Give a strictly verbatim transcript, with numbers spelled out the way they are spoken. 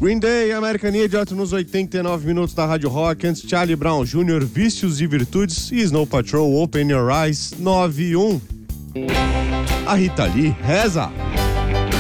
Green Day, American Idiot nos oitenta e nove minutos da Rádio Rock. Antes, Charlie Brown Júnior, Vícios e Virtudes e Snow Patrol, Open Your Eyes, nove e um. A Rita Lee reza.